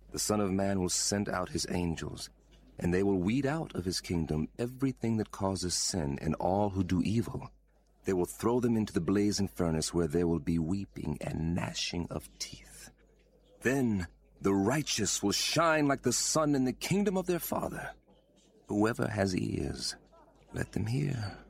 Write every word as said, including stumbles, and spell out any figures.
The Son of Man will send out his angels, and they will weed out of his kingdom everything that causes sin and all who do evil. They will throw them into the blazing furnace where there will be weeping and gnashing of teeth. Then the righteous will shine like the sun in the kingdom of their Father. Whoever has ears, let them hear.